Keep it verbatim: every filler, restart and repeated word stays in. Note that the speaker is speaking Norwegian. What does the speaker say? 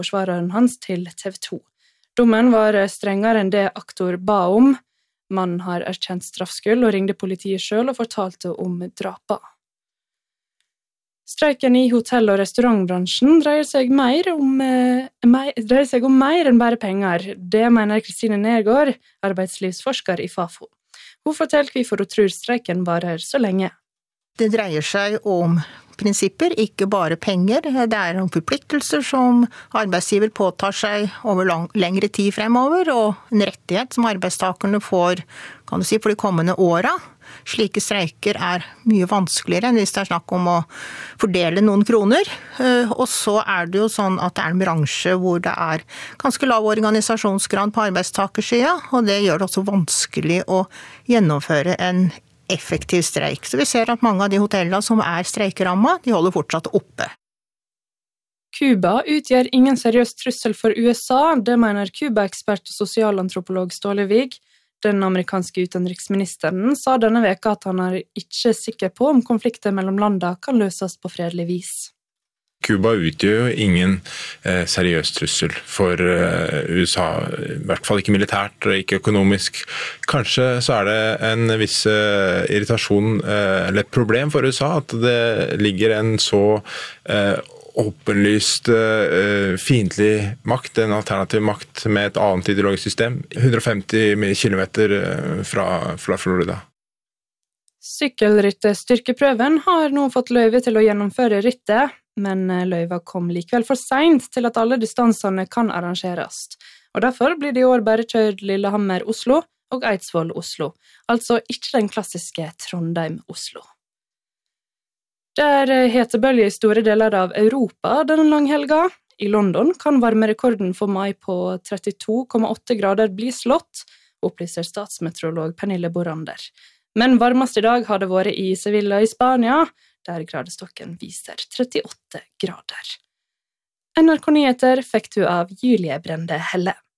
forsvareren hans til T V to. Dommen var strengere enn det aktor ba om. Mannen har erkjent straffskyld og ringte politiet selv og fortalte om drapet. Streiken i hotell- og restaurantbransjen dreier seg, mer om, eh, mer, dreier seg om mer enn bare penger. Det mener Kristine Nergård, arbeidslivsforsker i Fafo. Hun forteller hvorfor hun tror streiken varer så lenge. Det dreier seg om prinsipper, ikke bare penger. Det er noen forpliktelser som arbeidsgiver påtar seg over lang, lengre tid fremover, og en rettighet som arbeidstakerne får, kan du si, for de kommende åra. Slike streiker er mye vanskeligere enn hvis det er snakk om å fordele noen kroner. Og så er det jo sånn at det er en bransje hvor det er ganske lav organisasjonsgrad på arbeidstakersida, og det gjør det også vanskelig å gjennomføre en effektiv streik. Så vi ser at mange av de hotellene som er streikeramma, de holder fortsatt oppe. Kuba utgjør ingen seriøs trussel for U S A, det mener Kuba-ekspert og sosialantropolog Ståle Vig. Den amerikanske utenriksministeren sa denne veka at han er ikke sikker på om konflikter mellom landene kan løses på fredelig vis. Kuba utgjør jo ingen eh, seriøs trussel for eh, U S A, i hvert fall ikke militært, ikke økonomisk. Kanskje så er det en viss eh, irritasjon eh, eller et problem for U S A at det ligger en så eh, åpenlyst uh, fiendtlig makt, en alternativ makt med et annet ideologisk system, hundre og femti kilometer fra, fra Florida. Sykkelryttestyrkeprøven har nå fått løyve til å gjennomføre ryttet, men løyva kom likevel for sent til at alle distansene kan arrangeres. Og derfor blir det i år bare kjørt Lillehammer-Oslo og Eidsvoll-Oslo, altså ikke den klassiske Trondheim-Oslo. Det er hetebølge i store deler av Europa denne langhelga. I London kan varmerekorden for mai på trettito komma åtte grader bli slått, opplyser statsmeteorolog Pernille Borander. Men varmest i dag har det vært i Sevilla i Spania, der gradestokken viser trettiåtte grader. N R K Nyheter fikk du av Julie Brende Helle.